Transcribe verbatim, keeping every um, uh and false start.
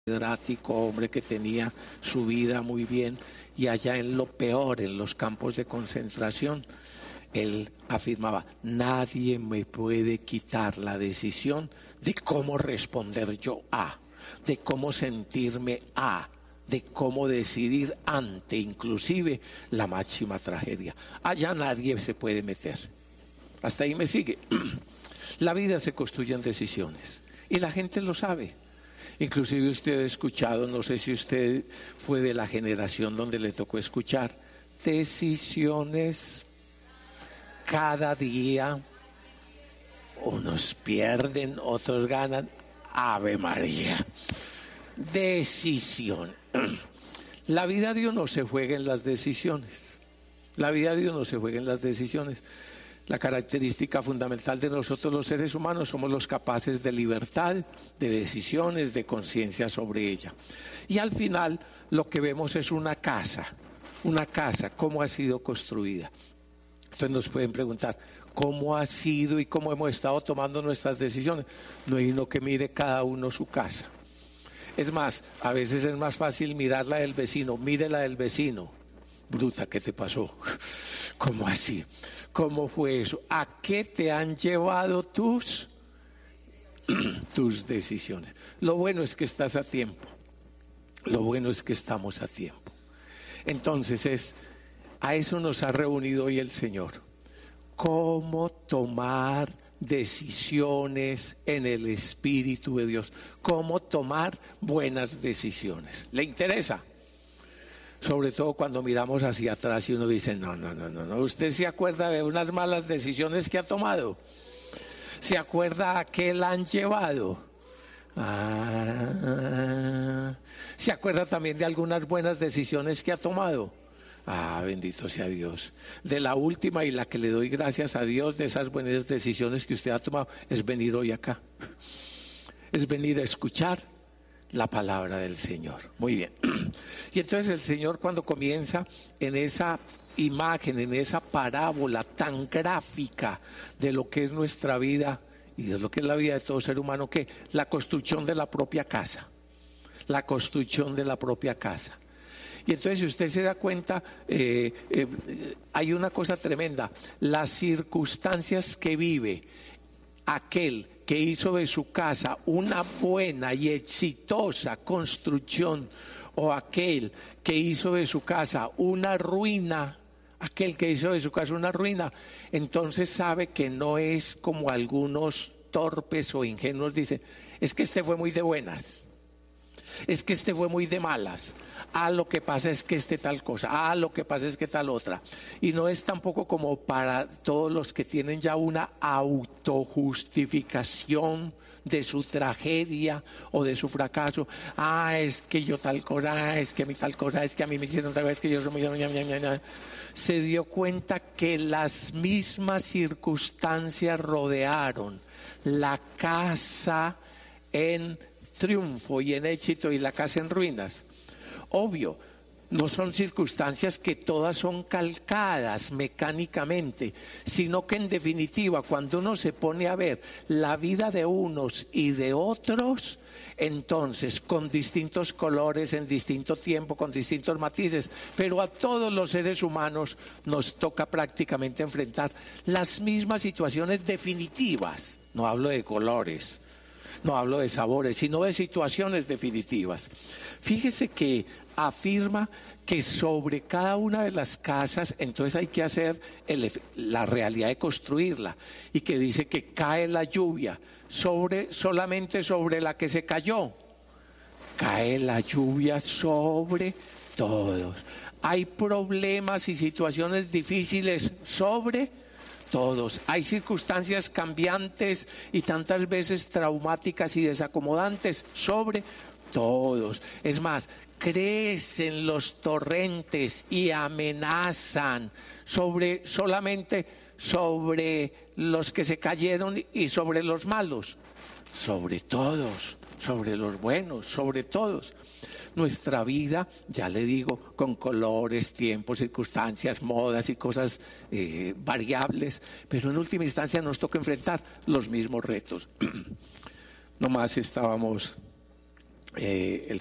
catedrático, hombre que tenía su vida muy bien, y allá en lo peor, en los campos de concentración, él afirmaba: nadie me puede quitar la decisión de cómo responder yo a, de cómo sentirme a, de cómo decidir ante inclusive la máxima tragedia. Allá nadie se puede meter. Hasta ahí me sigue. La vida se construye en decisiones y la gente lo sabe. Inclusive usted ha escuchado, no sé si usted fue de la generación donde le tocó escuchar: decisiones cada día, unos pierden, otros ganan. Ave María. Decisión. La vida de uno se juega en las decisiones. La vida de uno se juega en las decisiones. La característica fundamental de nosotros los seres humanos somos los capaces de libertad, de decisiones, de conciencia sobre ella. Y al final lo que vemos es una casa, una casa, cómo ha sido construida. Entonces nos pueden preguntar: ¿cómo ha sido y cómo hemos estado tomando nuestras decisiones? No hay uno que mire cada uno su casa. Es más, a veces es más fácil mirar la del vecino. Mire la del vecino. Bruta, ¿qué te pasó? ¿Cómo así? ¿Cómo fue eso? ¿A qué te han llevado tus, tus decisiones? Lo bueno es que estás a tiempo. Lo bueno es que estamos a tiempo. Entonces es, a eso nos ha reunido hoy el Señor. ¿Cómo tomar decisiones en el Espíritu de Dios? ¿Cómo tomar buenas decisiones? ¿Le interesa? Sobre todo cuando miramos hacia atrás y uno dice: no, no, no, no, no. ¿Usted se acuerda de unas malas decisiones que ha tomado? ¿Se acuerda a qué la han llevado? Ah, ¿se acuerda también de algunas buenas decisiones que ha tomado? Ah, bendito sea Dios. De la última, y la que le doy gracias a Dios de esas buenas decisiones que usted ha tomado, es venir hoy acá. Es venir a escuchar la palabra del Señor. Muy bien. Y entonces el Señor, cuando comienza en esa imagen, en esa parábola tan gráfica de lo que es nuestra vida y de lo que es la vida de todo ser humano, que la construcción de la propia casa, la construcción de la propia casa. Y entonces, si usted se da cuenta, eh, eh, hay una cosa tremenda: las circunstancias que vive aquel que hizo de su casa una buena y exitosa construcción, o aquel que hizo de su casa una ruina, aquel que hizo de su casa una ruina, entonces sabe que no es como algunos torpes o ingenuos dicen: es que este fue muy de buenas, es que este fue muy de malas, ah, lo que pasa es que este tal cosa, ah, lo que pasa es que tal otra. Y no es tampoco como para todos los que tienen ya una autojustificación de su tragedia o de su fracaso. Ah, es que yo tal cosa, es que a mí tal cosa, es que a mí me hicieron tal vez, que yo soy muy... Se dio cuenta que las mismas circunstancias rodearon la casa en triunfo y en éxito y la casa en ruinas. Obvio, no son circunstancias que todas son calcadas mecánicamente, sino que en definitiva, cuando uno se pone a ver la vida de unos y de otros, entonces con distintos colores, en distinto tiempo, con distintos matices, pero a todos los seres humanos nos toca prácticamente enfrentar las mismas situaciones definitivas. No hablo de colores, no hablo de sabores, sino de situaciones definitivas. Fíjese que afirma que sobre cada una de las casas, entonces hay que hacer el, la realidad de construirla, y que dice que cae la lluvia sobre, solamente sobre la que se cayó. Cae la lluvia sobre todos. Hay problemas y situaciones difíciles sobre todos. Hay circunstancias cambiantes y tantas veces traumáticas y desacomodantes sobre todos. Es más, crecen los torrentes y amenazan sobre, solamente sobre los que se cayeron y sobre los malos, sobre todos, sobre los buenos, sobre todos. Nuestra vida, ya le digo, con colores, tiempos, circunstancias, modas y cosas eh, variables, pero en última instancia nos toca enfrentar los mismos retos. Nomás estábamos eh, el